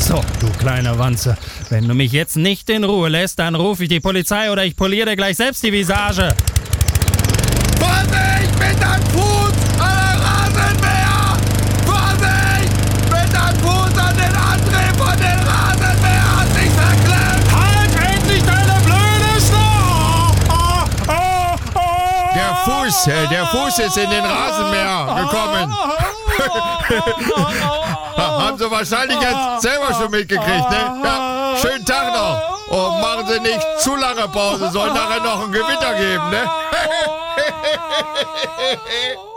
So, du kleiner Wanze. Wenn du mich jetzt nicht in Ruhe lässt, dann rufe ich die Polizei oder ich poliere dir gleich selbst die Visage. Vorsicht mit deinem Fuß an der Rasenmäher! Vorsicht mit deinem Fuß an den Antrieb von den Rasenmäher hat sich verklemmt! Halt endlich deine blöde Schnur! Der Fuß ist in den Rasenmäher gekommen. Haben Sie wahrscheinlich jetzt selber schon mitgekriegt, ne? Ja, schönen Tag noch. Und machen Sie nicht zu lange Pause, soll nachher noch ein Gewitter geben, ne?